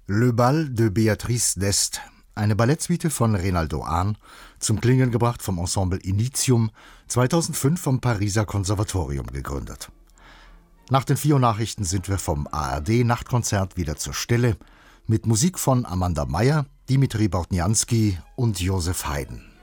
Le Bal de Béatrice d'Este, eine Ballettsuite von Reynaldo Ahn, zum Klingen gebracht vom Ensemble Initium, 2005 vom Pariser Konservatorium gegründet. Nach den 4 Uhr Nachrichten sind wir vom ARD-Nachtkonzert wieder zur Stelle, mit Musik von Amanda Meyer, Dimitri Bortnianski und Josef Haydn.